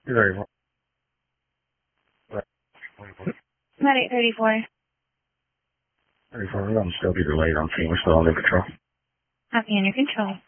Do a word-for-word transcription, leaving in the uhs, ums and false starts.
You're very well. Not eight thirty-four. thirty-four, I'm still be delayed on scene. We're still under control. Copy under control.